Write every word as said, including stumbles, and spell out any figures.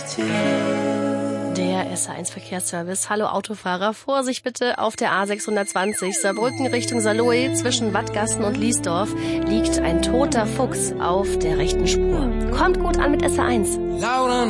Der S A eins Verkehrsservice. Hallo Autofahrer, Vorsicht bitte auf der A sechshundertzwanzig Saarbrücken Richtung Saarlouis zwischen Wattgassen und Liesdorf liegt ein toter Fuchs auf der rechten Spur. Kommt gut an mit S A eins.